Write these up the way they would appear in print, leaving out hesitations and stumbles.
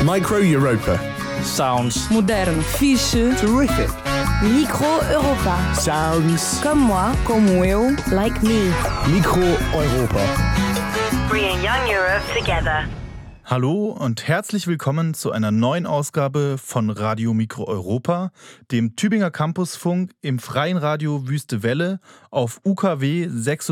Micro Europa. Sounds. Moderno. Fixe. Terrific. Micro Europa. Sounds. Comme moi, como eu, like me. Micro Europa. Bringing young Europe together. Hallo und herzlich willkommen zu einer neuen Ausgabe von Radio Micro Europa, dem Tübinger Campusfunk im freien Radio Wüste Welle auf UKW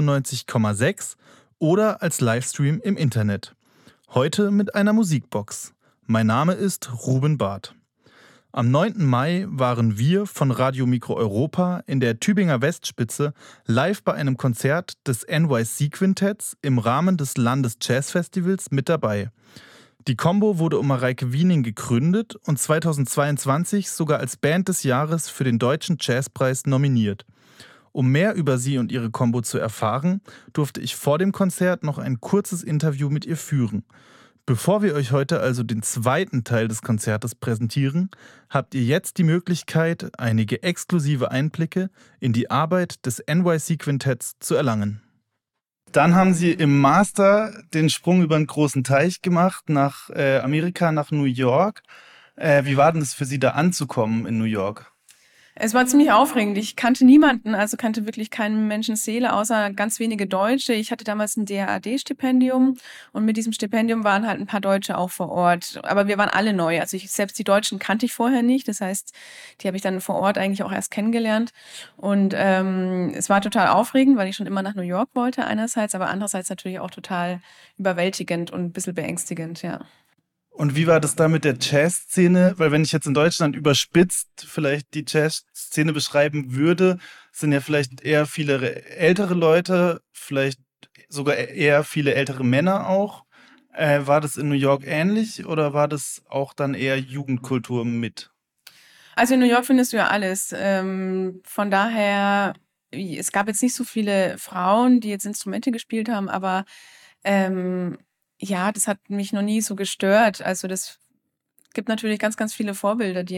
96,6 oder als Livestream im Internet. Heute mit einer Musikbox. Mein Name ist Ruben Barth. Am 9. Mai waren wir von Radio Micro Europa in der Tübinger Westspitze live bei einem Konzert des NYC-Quintetts im Rahmen des Landesjazzfestivals mit dabei. Die Combo wurde um Mareike Wiening gegründet und 2022 sogar als Band des Jahres für den Deutschen Jazzpreis nominiert. Um mehr über sie und ihre Combo zu erfahren, durfte ich vor dem Konzert noch ein kurzes Interview mit ihr führen. Bevor wir euch heute also den zweiten Teil des Konzertes präsentieren, habt ihr jetzt die Möglichkeit, einige exklusive Einblicke in die Arbeit des NYC-Quintetts zu erlangen. Dann haben sie im Master den Sprung über einen großen Teich gemacht nach Amerika, nach New York. Wie war denn es für Sie, da anzukommen in New York? Es war ziemlich aufregend. Ich kannte niemanden, also kannte wirklich keinen Menschenseele, außer ganz wenige Deutsche. Ich hatte damals ein DAAD-Stipendium und mit diesem Stipendium waren halt ein paar Deutsche auch vor Ort. Aber wir waren alle neu. Also selbst die Deutschen kannte ich vorher nicht. Das heißt, die habe ich dann vor Ort eigentlich auch erst kennengelernt. Und es war total aufregend, weil ich schon immer nach New York wollte einerseits, aber andererseits natürlich auch total überwältigend und ein bisschen beängstigend, ja. Und wie war das da mit der Jazzszene? Weil wenn ich jetzt in Deutschland überspitzt vielleicht die Jazzszene beschreiben würde, sind ja vielleicht eher viele ältere Leute, vielleicht sogar eher viele ältere Männer auch. War das in New York ähnlich oder war das auch dann eher Jugendkultur mit? Also in New York findest du ja alles. Von daher, es gab jetzt nicht so viele Frauen, die jetzt Instrumente gespielt haben, aber ja, das hat mich noch nie so gestört. Also das gibt natürlich ganz, ganz viele Vorbilder, die